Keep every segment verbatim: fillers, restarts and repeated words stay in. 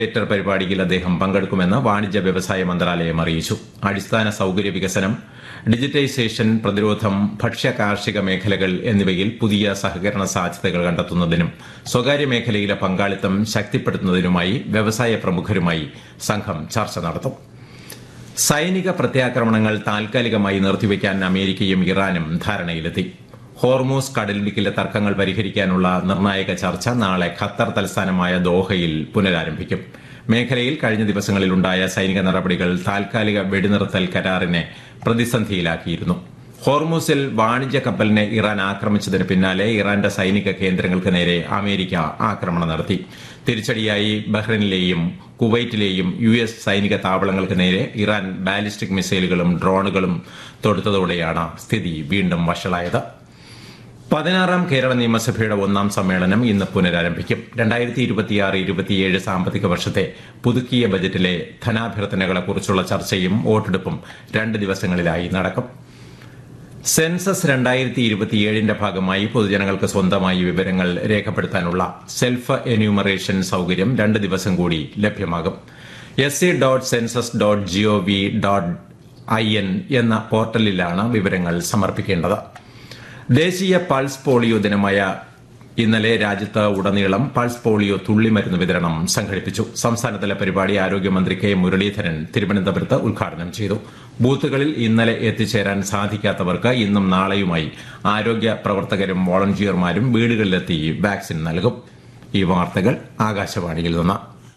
Theatre പരിപാടിയിൽ അദ്ദേഹം പങ്കെടുക്കുമെന്ന് വാണിജ്യ വ്യവസായ മന്ത്രാലയം അറിയിച്ചു. അടിസ്ഥാന സൌകര്യ വികസനം, ഡിജിറ്റൈസേഷൻ, പ്രതിരോധം, ഭക്ഷ്യ കാർഷിക മേഖലകൾ എന്നിവയിൽ പുതിയ സഹകരണ സാധ്യതകൾ കണ്ടെത്തുന്നതിനും സ്വകാര്യ മേഖലയിലെ പങ്കാളിത്തം ശക്തിപ്പെടുത്തുന്നതിനുമായി വ്യവസായ പ്രമുഖരുമായി സംഘം ചർച്ച നടത്തും. സൈനിക പ്രത്യാക്രമണങ്ങൾ താൽക്കാലികമായി നിർത്തിവെക്കാൻ അമേരിക്കയും ഇറാനും ധാരണയിലെത്തി. ഹോർമൂസ് കടലിടുക്കിലെ തർക്കങ്ങൾ പരിഹരിക്കാനുള്ള നിർണായക ചർച്ച നാളെ ഖത്തർ തലസ്ഥാനമായ ദോഹയിൽ പുനരാരംഭിക്കും. മേഖലയിൽ കഴിഞ്ഞ ദിവസങ്ങളിലുണ്ടായ സൈനിക നടപടികൾ താൽക്കാലിക വെടിനിർത്തൽ കരാറിനെ പ്രതിസന്ധിയിലാക്കിയിരുന്നു. ഹോർമൂസിൽ വാണിജ്യ കപ്പലിനെ ഇറാൻ ആക്രമിച്ചതിന് പിന്നാലെ ഇറാന്റെ സൈനിക കേന്ദ്രങ്ങൾക്ക് നേരെ അമേരിക്ക ആക്രമണം നടത്തി. തിരിച്ചടിയായി ബഹ്റൈനിലെയും കുവൈറ്റിലെയും യു എസ് സൈനിക താവളങ്ങൾക്ക് നേരെ ഇറാൻ ബാലിസ്റ്റിക് മിസൈലുകളും ഡ്രോണുകളും തൊടുത്തതോടെയാണ് സ്ഥിതി വീണ്ടും വഷളായത്. പതിനാറാം കേരള നിയമസഭയുടെ ഒന്നാം സമ്മേളനം ഇന്ന് പുനരാരംഭിക്കും. രണ്ടായിരത്തി ഇരുപത്തിയാറ് ഇരുപത്തിയേഴ് സാമ്പത്തിക വർഷത്തെ പുതുക്കിയ ബജറ്റിലെ ധനാഭ്യർത്ഥനകളെക്കുറിച്ചുള്ള ചർച്ചയും വോട്ടെടുപ്പും രണ്ട് ദിവസങ്ങളിലായി നടക്കും. സെൻസസ് രണ്ടായിരത്തി ഇരുപത്തിയേഴിന്റെ ഭാഗമായി പൊതുജനങ്ങൾക്ക് സ്വന്തമായി വിവരങ്ങൾ രേഖപ്പെടുത്താനുള്ള സെൽഫ് എന്യൂമറേഷൻ സൌകര്യം രണ്ട് ദിവസം കൂടി ലഭ്യമാകും. S C dot census dot G O V dot I N എന്ന പോർട്ടലിലാണ് വിവരങ്ങൾ സമർപ്പിക്കേണ്ടത്. ദേശീയ പൾസ് പോളിയോ ദിനമായ ഇന്നലെ രാജ്യത്ത് ഉടനീളം പൾസ് പോളിയോ തുള്ളിമരുന്ന് വിതരണം സംഘടിപ്പിച്ചു. സംസ്ഥാനതല പരിപാടി ആരോഗ്യമന്ത്രി കെ മുരളീധരൻ തിരുവനന്തപുരത്ത് ഉദ്ഘാടനം ചെയ്തു. ബൂത്തുകളിൽ ഇന്നലെ എത്തിച്ചേരാൻ സാധിക്കാത്തവർക്ക് ഇന്നും നാളെയുമായി ആരോഗ്യ പ്രവർത്തകരും വോളണ്ടിയർമാരും വീടുകളിലെത്തി വാക്സിൻ നൽകും. ഈ വാർത്തകൾ ആകാശവാണിയിൽ നിന്ന്.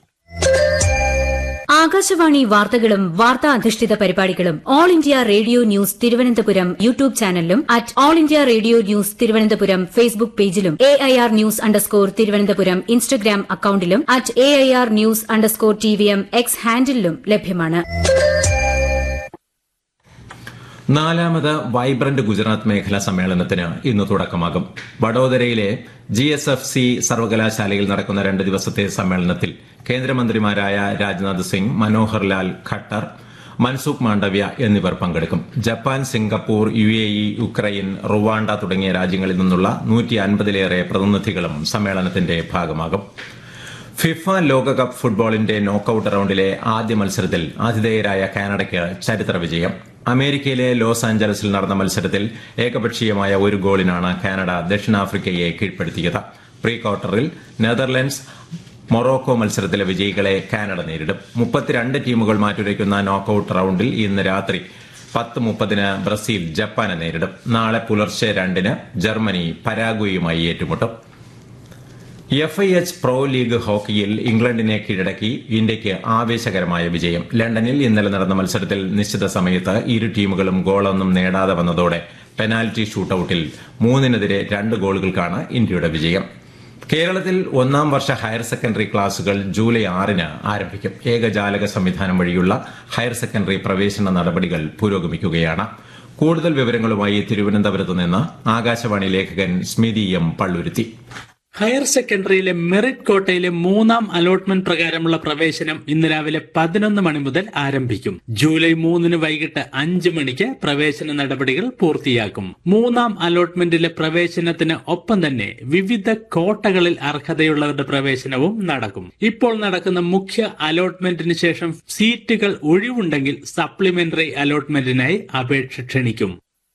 ആകാശവാണി വാർത്തകളും വാർത്താ അധിഷ്ഠിത പരിപാടികളും all India radio news Thiruvananthapuram YouTube ചാനലിലും at all India radio news Thiruvananthapuram Facebook പേജിലും A I R news underscore Thiruvananthapuram Instagram അക്കൌണ്ടിലും at A I R news underscore T V M X ഹാൻഡിലും ലഭ്യമാണ്. നാലാമത് വൈബ്രന്റ് ഗുജറാത്ത് മേഖലാ സമ്മേളനത്തിന് ഇന്ന് തുടക്കമാകും. വഡോദരയിലെ ജി എസ് എഫ് സി സർവകലാശാലയിൽ നടക്കുന്ന രണ്ട് ദിവസത്തെ സമ്മേളനത്തിൽ കേന്ദ്രമന്ത്രിമാരായ രാജ്നാഥ് സിംഗ്, മനോഹർ ലാൽ ഖട്ടർ, മൻസുഖ് മാണ്ഡവ്യ എന്നിവർ പങ്കെടുക്കും. Japan, Singapore, U A E, Ukraine, Rwanda തുടങ്ങിയ രാജ്യങ്ങളിൽ നിന്നുള്ള നൂറ്റി അൻപതിലേറെ പ്രതിനിധികളും സമ്മേളനത്തിന്റെ ഭാഗമാകും. ഫിഫ ലോകകപ്പ് ഫുട്ബോളിന്റെ നോക്കൌട്ട് റൌണ്ടിലെ ആദ്യ മത്സരത്തിൽ ആതിഥേയരായ കാനഡയ്ക്ക് ചരിത്ര വിജയം. അമേരിക്കയിലെ ലോസ് ആഞ്ചലസിൽ നടന്ന മത്സരത്തിൽ ഏകപക്ഷീയമായ ഒരു ഗോളിനാണ് കാനഡ ദക്ഷിണാഫ്രിക്കയെ കീഴ്പ്പെടുത്തിയത്. പ്രീ ക്വാർട്ടറിൽ നെതർലൻഡ്സ് മൊറോക്കോ മത്സരത്തിലെ വിജയികളെ കാനഡ നേരിടും. മുപ്പത്തിരണ്ട് ടീമുകൾ മാറ്റുരയ്ക്കുന്ന നോക്കൌട്ട് റൌണ്ടിൽ ഇന്ന് രാത്രി പത്ത് മുപ്പതിന് ബ്രസീൽ ജപ്പാനെ നേരിടും. നാളെ പുലർച്ചെ രണ്ടിന് ജർമ്മനി പരാഗ്വേയുമായി ഏറ്റുമുട്ടും. F I H pro league ഹോക്കിയിൽ ഇംഗ്ലണ്ടിനെ കീഴടക്കി ഇന്ത്യയ്ക്ക് ആവേശകരമായ വിജയം. ലണ്ടനിൽ ഇന്നലെ നടന്ന മത്സരത്തിൽ നിശ്ചിത സമയത്ത് ഇരു ടീമുകളും ഗോളൊന്നും നേടാതെ വന്നതോടെ പെനാൽറ്റി ഷൂട്ടൌട്ടിൽ മൂന്നിനെതിരെ രണ്ട് ഗോളുകൾക്കാണ് ഇന്ത്യയുടെ വിജയം. കേരളത്തിൽ ഒന്നാം വർഷ ഹയർ സെക്കൻഡറി ക്ലാസുകൾ ജൂലൈ ആറിന് ആരംഭിക്കും. ഏകജാലക സംവിധാനം വഴിയുള്ള ഹയർ സെക്കൻഡറി പ്രവേശന നടപടികൾ പുരോഗമിക്കുകയാണ്. കൂടുതൽ വിവരങ്ങളുമായി തിരുവനന്തപുരത്ത് നിന്ന് ആകാശവാണി ലേഖകൻ സ്മിതി എം പള്ളുരുത്തി. ഹയർ സെക്കൻഡറിയിലെ മെറിറ്റ് കോട്ടയിലെ മൂന്നാം അലോട്ട്മെന്റ് പ്രകാരമുള്ള പ്രവേശനം ഇന്ന് രാവിലെ പതിനൊന്ന് മണി മുതൽ ആരംഭിക്കും. ജൂലൈ മൂന്നിന് വൈകിട്ട് അഞ്ച് മണിക്ക് പ്രവേശന നടപടികൾ പൂർത്തിയാക്കും. മൂന്നാം അലോട്ട്മെന്റിലെ പ്രവേശനത്തിന് ഒപ്പം തന്നെ വിവിധ കോട്ടകളിൽ അർഹതയുള്ളവരുടെ പ്രവേശനവും നടക്കും. ഇപ്പോൾ നടക്കുന്ന മുഖ്യ അലോട്ട്മെന്റിന് ശേഷം സീറ്റുകൾ ഒഴിവുണ്ടെങ്കിൽ സപ്ലിമെന്ററി അലോട്ട്മെന്റിനായി അപേക്ഷ ക്ഷണിക്കും.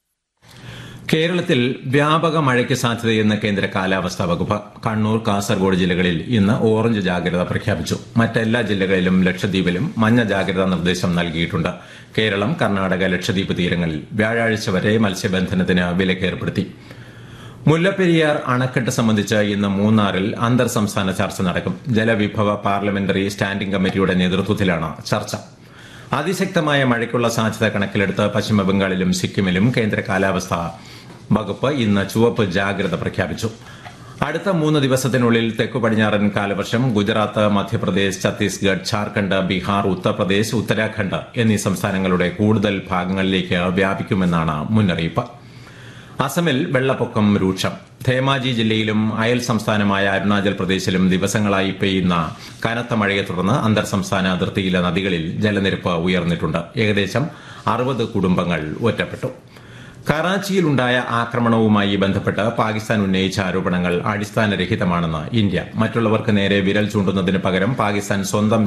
കേരളത്തിൽ വ്യാപക മഴയ്ക്ക് സാധ്യതയെന്ന് കേന്ദ്ര കാലാവസ്ഥാ വകുപ്പ്. കണ്ണൂർ, കാസർഗോഡ് ജില്ലകളിൽ ഇന്ന് ഓറഞ്ച് ജാഗ്രത പ്രഖ്യാപിച്ചു. മറ്റെല്ലാ ജില്ലകളിലും ലക്ഷദ്വീപിലും മഞ്ഞ ജാഗ്രതാ നിർദ്ദേശം നൽകിയിട്ടുണ്ട്. കേരളം, കർണാടക, ലക്ഷദ്വീപ് തീരങ്ങളിൽ വ്യാഴാഴ്ച വരെ മത്സ്യബന്ധനത്തിന് വിലക്കേർപ്പെടുത്തി. മുല്ലപ്പെരിയാർ അണക്കെട്ട് സംബന്ധിച്ച് ഇന്ന് മൂന്നാറിൽ അന്തർ സംസ്ഥാന ചർച്ച നടക്കും. ജലവിഭവ പാർലമെന്ററി സ്റ്റാൻഡിംഗ് കമ്മിറ്റിയുടെ നേതൃത്വത്തിലാണ് ചർച്ച. അതിശക്തമായ മഴയ്ക്കുള്ള സാധ്യത കണക്കിലെടുത്ത് പശ്ചിമബംഗാളിലും സിക്കിമിലും കേന്ദ്ര കാലാവസ്ഥാ വകുപ്പ് ഇന്ന് ചുവപ്പ് ജാഗ്രത പ്രഖ്യാപിച്ചു. അടുത്ത മൂന്ന് ദിവസത്തിനുള്ളിൽ തെക്കു പടിഞ്ഞാറൻ കാലവർഷം ഗുജറാത്ത്, മധ്യപ്രദേശ്, ഛത്തീസ്ഗഡ്, ഝാർഖണ്ഡ്, ബീഹാർ, ഉത്തർപ്രദേശ്, ഉത്തരാഖണ്ഡ് എന്നീ സംസ്ഥാനങ്ങളുടെ കൂടുതൽ ഭാഗങ്ങളിലേക്ക് വ്യാപിക്കുമെന്നാണ് മുന്നറിയിപ്പ്. അസമിൽ വെള്ളപ്പൊക്കം രൂക്ഷം. ധേമാജി ജില്ലയിലും അയൽ സംസ്ഥാനമായ അരുണാചൽ പ്രദേശിലും ദിവസങ്ങളായി പെയ്യുന്ന കനത്ത മഴയെ തുടർന്ന് അന്തർ സംസ്ഥാന അതിർത്തിയിലെ നദികളിൽ ജലനിരപ്പ് ഉയർന്നിട്ടുണ്ട്. ഏകദേശം അറുപത് കുടുംബങ്ങൾ ഒറ്റപ്പെട്ടു. കറാച്ചിയിലുണ്ടായ ആക്രമണവുമായി ബന്ധപ്പെട്ട് പാകിസ്ഥാൻ ഉന്നയിച്ച ആരോപണങ്ങൾ അടിസ്ഥാനരഹിതമാണെന്ന് ഇന്ത്യ. മറ്റുള്ളവർക്ക് നേരെ വിരൽ ചൂണ്ടുന്നതിന് പകരം പാകിസ്ഥാൻ സ്വന്തം